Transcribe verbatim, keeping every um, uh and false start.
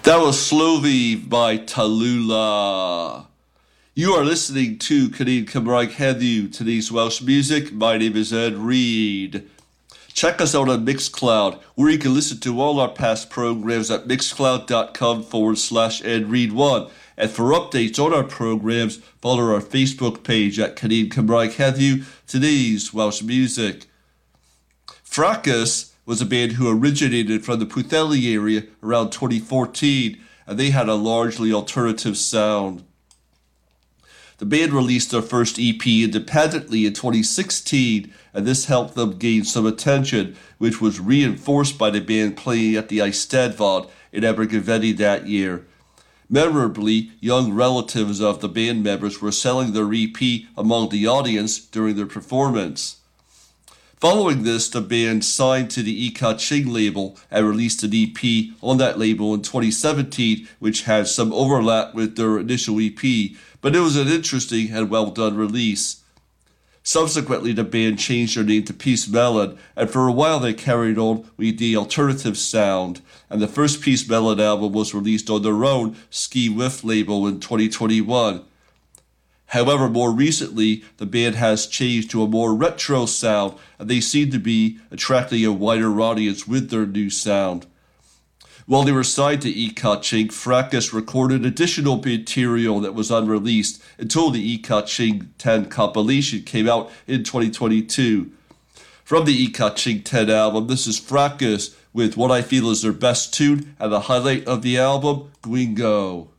That was Slovy by Tallulah. You are listening to Cynnig Cymraeg Heddiw, today's Welsh music. My name is Ed Reed. Check us out on Mixcloud, where you can listen to all our past programs at mixcloud.com forward slash edreed1. And for updates on our programs, follow our Facebook page at Cynnig Cymraeg Heddiw, today's Welsh music. Fracas was a band who originated from the Pwllheli area around twenty fourteen, and they had a largely alternative sound. The band released their first E P independently in twenty sixteen, and this helped them gain some attention, which was reinforced by the band playing at the Eisteddfod in Abergavenny that year. Memorably, young relatives of the band members were selling their E P among the audience during their performance. Following this, the band signed to the Y Ka Ching label and released an E P on that label in twenty seventeen, which had some overlap with their initial E P, but it was an interesting and well-done release. Subsequently, the band changed their name to Peace Melon, and for a while they carried on with the alternative sound, and the first Peace Melon album was released on their own Ski Whiff label in twenty twenty-one. However, more recently, the band has changed to a more retro sound, and they seem to be attracting a wider audience with their new sound. While they were signed to Y Ka Ching, Fracas recorded additional material that was unreleased until the Y Ka Ching ten compilation came out in twenty twenty-two. From the Y Ka Ching ten album, this is Fracas with what I feel is their best tune and the highlight of the album, Gwingo.